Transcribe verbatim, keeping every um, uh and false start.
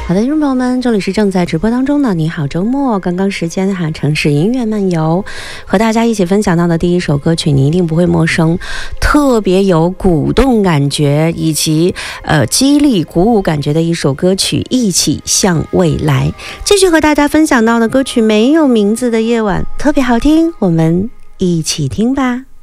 好的，听众朋友们，这里是正在直播当中的你好周末，刚刚时间哈，城市音乐漫游，和大家一起分享到的第一首歌曲你一定不会陌生，特别有鼓动感觉以及呃激励鼓舞感觉的一首歌曲《一起向未来》。继续和大家分享到的歌曲《没有名字的夜晚》，特别好听，我们一起听吧。